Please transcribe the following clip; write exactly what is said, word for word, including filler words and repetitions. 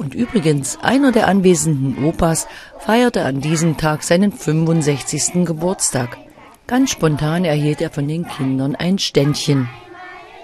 Und übrigens, einer der anwesenden Opas feierte an diesem Tag seinen fünfundsechzigsten Geburtstag. Ganz spontan erhielt er von den Kindern ein Ständchen.